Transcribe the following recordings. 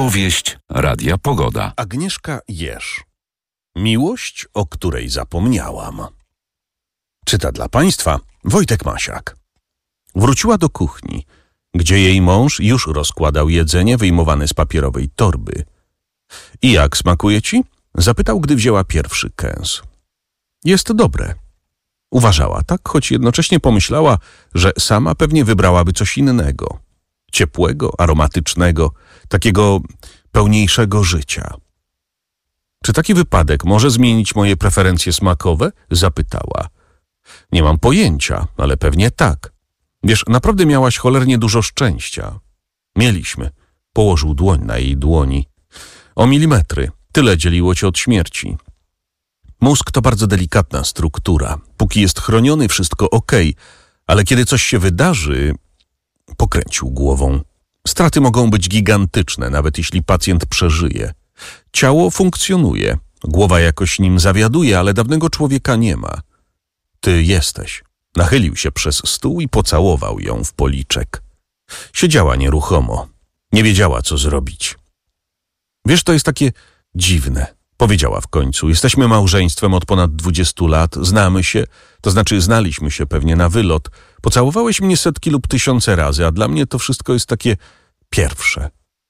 Opowieść Radia Pogoda. Agnieszka Jerz. Miłość, o której zapomniałam. Czyta dla Państwa Wojtek Masiak. Wróciła do kuchni, gdzie jej mąż już rozkładał jedzenie wyjmowane z papierowej torby. I jak smakuje ci? Zapytał, gdy wzięła pierwszy kęs. Jest dobre. Uważała tak, choć jednocześnie pomyślała, że sama pewnie wybrałaby coś innego. Ciepłego, aromatycznego, takiego pełniejszego życia. Czy taki wypadek może zmienić moje preferencje smakowe? Zapytała. Nie mam pojęcia, ale pewnie tak. Wiesz, naprawdę miałaś cholernie dużo szczęścia. Mieliśmy. Położył dłoń na jej dłoni. O milimetry. Tyle dzieliło cię od śmierci. Mózg to bardzo delikatna struktura. Póki jest chroniony, wszystko okej, ale kiedy coś się wydarzy... Pokręcił głową. Straty mogą być gigantyczne, nawet jeśli pacjent przeżyje. Ciało funkcjonuje, głowa jakoś nim zawiaduje, ale dawnego człowieka nie ma. Ty jesteś. Nachylił się przez stół i pocałował ją w policzek. Siedziała nieruchomo. Nie wiedziała, co zrobić. Wiesz, to jest takie dziwne, powiedziała w końcu. Jesteśmy małżeństwem od ponad 20 lat, znamy się, to znaczy znaliśmy się pewnie na wylot. Pocałowałeś mnie setki lub tysiące razy, a dla mnie to wszystko jest takie pierwsze.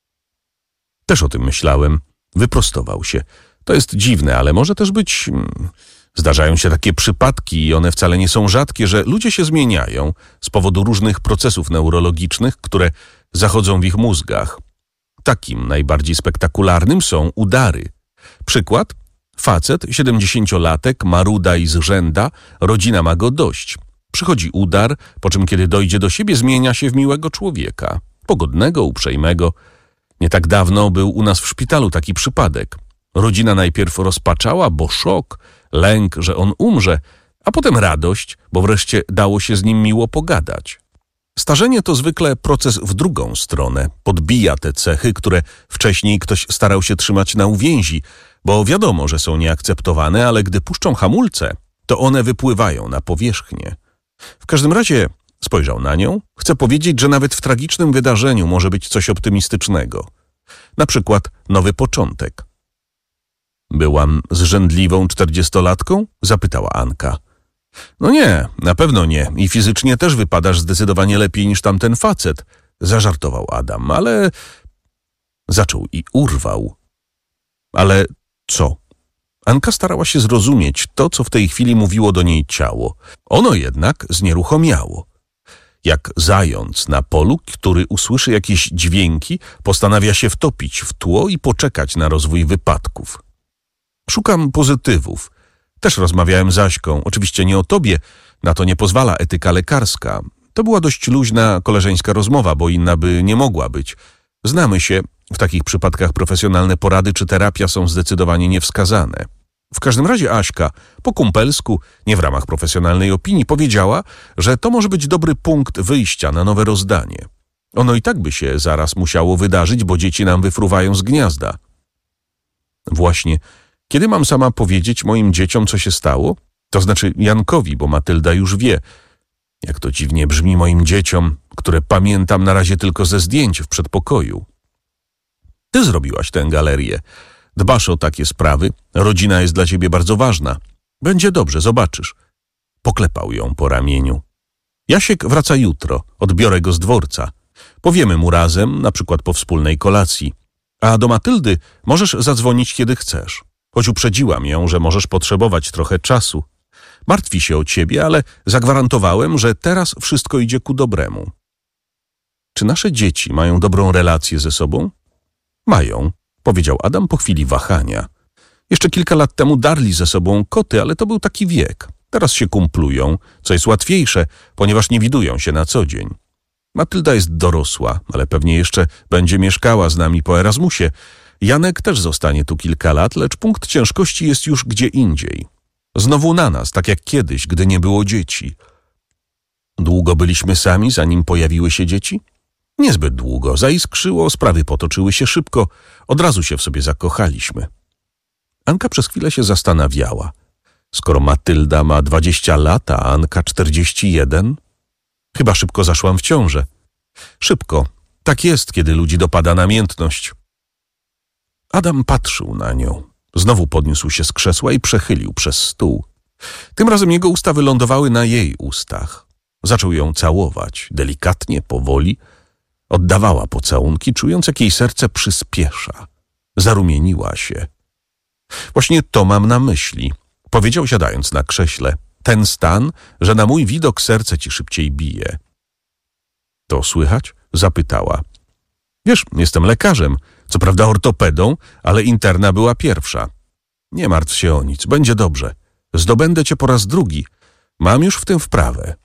Też o tym myślałem. Wyprostował się. To jest dziwne, ale może też być... Zdarzają się takie przypadki i one wcale nie są rzadkie, że ludzie się zmieniają z powodu różnych procesów neurologicznych, które zachodzą w ich mózgach. Takim najbardziej spektakularnym są udary. Przykład? Facet, 70-latek, maruda i zrzęda, rodzina ma go dość. Przychodzi udar, po czym kiedy dojdzie do siebie, zmienia się w miłego człowieka. Pogodnego, uprzejmego. Nie tak dawno był u nas w szpitalu taki przypadek. Rodzina najpierw rozpaczała, bo szok, lęk, że on umrze, a potem radość, bo wreszcie dało się z nim miło pogadać. Starzenie to zwykle proces w drugą stronę. Podbija te cechy, które wcześniej ktoś starał się trzymać na uwięzi, bo wiadomo, że są nieakceptowane, ale gdy puszczą hamulce, to one wypływają na powierzchnię. W każdym razie spojrzał na nią. Chcę powiedzieć, że nawet w tragicznym wydarzeniu może być coś optymistycznego. Na przykład nowy początek. Byłam zrzędliwą 40-latką? Zapytała Anka. No nie, na pewno nie. I fizycznie też wypadasz zdecydowanie lepiej niż tamten facet. Zażartował Adam, ale... Zaczął i urwał. Ale co? Anka starała się zrozumieć to, co w tej chwili mówiło do niej ciało. Ono jednak znieruchomiało. Jak zając na polu, który usłyszy jakieś dźwięki, postanawia się wtopić w tło i poczekać na rozwój wypadków. Szukam pozytywów. Też rozmawiałem z Aśką. Oczywiście nie o tobie, na to nie pozwala etyka lekarska. To była dość luźna, koleżeńska rozmowa, bo inna by nie mogła być. Znamy się. W takich przypadkach profesjonalne porady czy terapia są zdecydowanie niewskazane. W każdym razie Aśka, po kumpelsku, nie w ramach profesjonalnej opinii, powiedziała, że to może być dobry punkt wyjścia na nowe rozdanie. Ono i tak by się zaraz musiało wydarzyć, bo dzieci nam wyfruwają z gniazda. Właśnie, kiedy mam sama powiedzieć moim dzieciom, co się stało? To znaczy Jankowi, bo Matylda już wie. Jak to dziwnie brzmi moim dzieciom, które pamiętam na razie tylko ze zdjęć w przedpokoju. Ty zrobiłaś tę galerię. Dbasz o takie sprawy. Rodzina jest dla ciebie bardzo ważna. Będzie dobrze, zobaczysz. Poklepał ją po ramieniu. Jasiek wraca jutro. Odbiorę go z dworca. Powiemy mu razem, na przykład po wspólnej kolacji. A do Matyldy możesz zadzwonić, kiedy chcesz. Choć uprzedziłam ją, że możesz potrzebować trochę czasu. Martwi się o ciebie, ale zagwarantowałem, że teraz wszystko idzie ku dobremu. Czy nasze dzieci mają dobrą relację ze sobą? Mają, powiedział Adam po chwili wahania. Jeszcze kilka lat temu darli ze sobą koty, ale to był taki wiek. Teraz się kumplują, co jest łatwiejsze, ponieważ nie widują się na co dzień. Matylda jest dorosła, ale pewnie jeszcze będzie mieszkała z nami po Erasmusie. Janek też zostanie tu kilka lat, lecz punkt ciężkości jest już gdzie indziej. Znowu na nas, tak jak kiedyś, gdy nie było dzieci. Długo byliśmy sami, zanim pojawiły się dzieci? Niezbyt długo. Zaiskrzyło, sprawy potoczyły się szybko. Od razu się w sobie zakochaliśmy. Anka przez chwilę się zastanawiała. Skoro Matylda ma 20 lat, a Anka 41? Chyba szybko zaszłam w ciążę. Szybko. Tak jest, kiedy ludzi dopada namiętność. Adam patrzył na nią. Znowu podniósł się z krzesła i przechylił przez stół. Tym razem jego usta wylądowały na jej ustach. Zaczął ją całować, delikatnie, powoli. Oddawała pocałunki, czując, jak jej serce przyspiesza. Zarumieniła się. Właśnie to mam na myśli, powiedział, siadając na krześle. Ten stan, że na mój widok serce ci szybciej bije. To słychać? Zapytała. Wiesz, jestem lekarzem, co prawda ortopedą, ale interna była pierwsza. Nie martw się o nic, będzie dobrze. Zdobędę cię po raz drugi. Mam już w tym wprawę.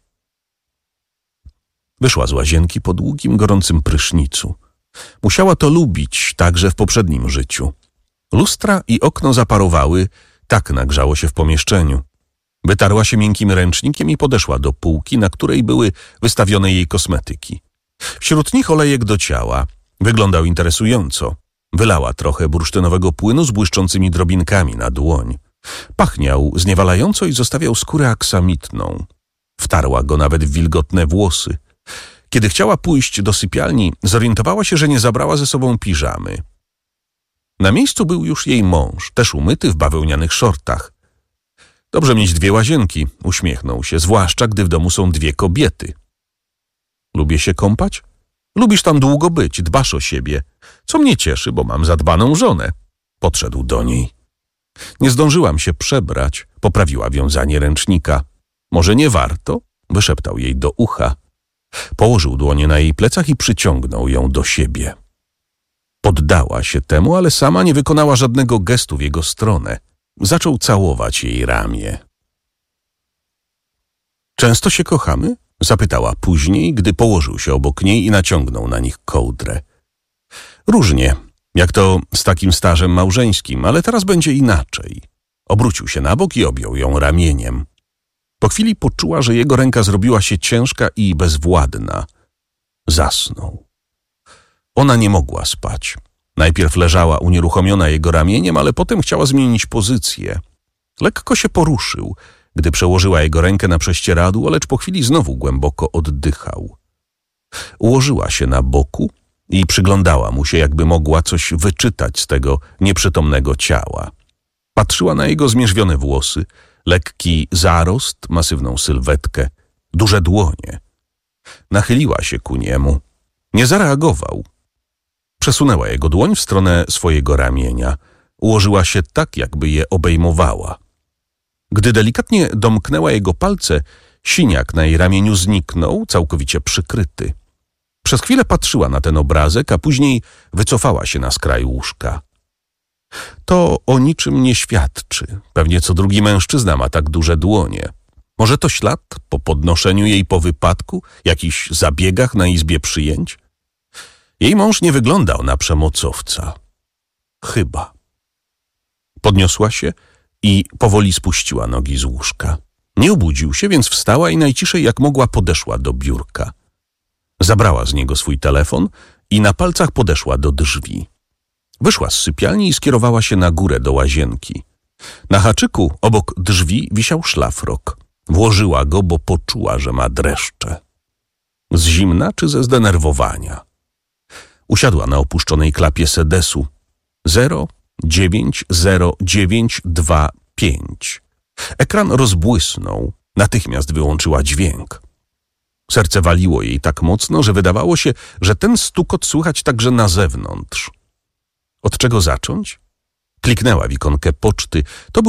Wyszła z łazienki po długim, gorącym prysznicu. Musiała to lubić także w poprzednim życiu. Lustra i okno zaparowały, tak nagrzało się w pomieszczeniu. Wytarła się miękkim ręcznikiem i podeszła do półki, na której były wystawione jej kosmetyki. Wśród nich olejek do ciała. Wyglądał interesująco. Wylała trochę bursztynowego płynu z błyszczącymi drobinkami na dłoń. Pachniał zniewalająco i zostawiał skórę aksamitną. Wtarła go nawet w wilgotne włosy. Kiedy chciała pójść do sypialni, zorientowała się, że nie zabrała ze sobą piżamy. Na miejscu był już jej mąż, też umyty w bawełnianych szortach. Dobrze mieć dwie łazienki, uśmiechnął się, zwłaszcza gdy w domu są dwie kobiety. Lubię się kąpać? Lubisz tam długo być, dbasz o siebie. Co mnie cieszy, bo mam zadbaną żonę. Podszedł do niej. Nie zdążyłam się przebrać, poprawiła wiązanie ręcznika. Może nie warto? Wyszeptał jej do ucha. Położył dłonie na jej plecach i przyciągnął ją do siebie. Poddała się temu, ale sama nie wykonała żadnego gestu w jego stronę. Zaczął całować jej ramię. Często się kochamy? Zapytała później, gdy położył się obok niej i naciągnął na nich kołdrę. Różnie, jak to z takim stażem małżeńskim, ale teraz będzie inaczej. Obrócił się na bok i objął ją ramieniem. Po chwili poczuła, że jego ręka zrobiła się ciężka i bezwładna. Zasnął. Ona nie mogła spać. Najpierw leżała unieruchomiona jego ramieniem, ale potem chciała zmienić pozycję. Lekko się poruszył, gdy przełożyła jego rękę na prześcieradło, lecz po chwili znowu głęboko oddychał. Ułożyła się na boku i przyglądała mu się, jakby mogła coś wyczytać z tego nieprzytomnego ciała. Patrzyła na jego zmierzwione włosy, lekki zarost, masywną sylwetkę, duże dłonie. Nachyliła się ku niemu. Nie zareagował. Przesunęła jego dłoń w stronę swojego ramienia. Ułożyła się tak, jakby je obejmowała. Gdy delikatnie domknęła jego palce, siniak na jej ramieniu zniknął, całkowicie przykryty. Przez chwilę patrzyła na ten obrazek, a później wycofała się na skraj łóżka. To o niczym nie świadczy. Pewnie co drugi mężczyzna ma tak duże dłonie. Może to ślad po podnoszeniu jej po wypadku, jakichś zabiegach na izbie przyjęć? Jej mąż nie wyglądał na przemocowca. Chyba. Podniosła się i powoli spuściła nogi z łóżka. Nie obudził się, więc wstała i najciszej jak mogła podeszła do biurka. Zabrała z niego swój telefon i na palcach podeszła do drzwi. Wyszła z sypialni i skierowała się na górę do łazienki. Na haczyku obok drzwi wisiał szlafrok. Włożyła go, bo poczuła, że ma dreszcze. Z zimna czy ze zdenerwowania? Usiadła na opuszczonej klapie sedesu. 090925. Ekran rozbłysnął. Natychmiast wyłączyła dźwięk. Serce waliło jej tak mocno, że wydawało się, że ten stukot słychać także na zewnątrz. Od czego zacząć? Kliknęła w ikonkę poczty. To był